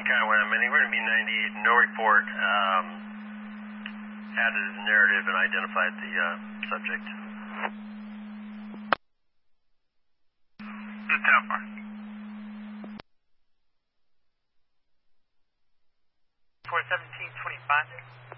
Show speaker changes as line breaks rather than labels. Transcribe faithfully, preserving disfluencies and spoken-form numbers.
kind of what I'm meaning. We're going to be ninety-eight, no report, um, added a narrative and identified the uh, subject.
How far? four seventeen twenty-five.